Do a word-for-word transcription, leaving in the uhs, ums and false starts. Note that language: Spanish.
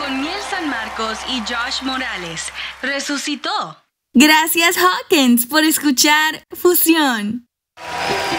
Miel San Marcos y Josh Morales. Resucitó. Gracias, Hawkins, por escuchar Fusión.